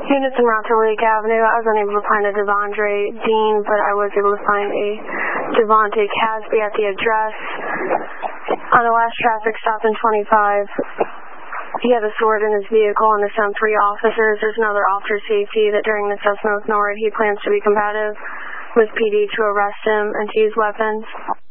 Units en route to Lake Avenue. I was unable to find a Devondre Dean, but I was able to find a Devontae Casby at the address. On the last traffic stop in 25, he had a sword in his vehicle and assigned 3 officers. There's another officer safety that during the assessment with NORAD, he plans to be combative with PD to arrest him and to use weapons.